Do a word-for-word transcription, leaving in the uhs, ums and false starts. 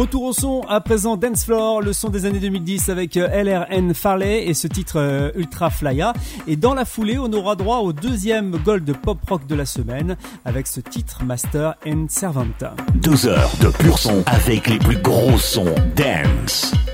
Retour au son, à présent Dance Floor, le son des années deux mille dix avec L R N Farley et ce titre euh, Ultra Flya. Et dans la foulée, on aura droit au deuxième Gold Pop Rock de la semaine avec ce titre Master and Servant. Deux heures de pur son avec les plus gros sons dance.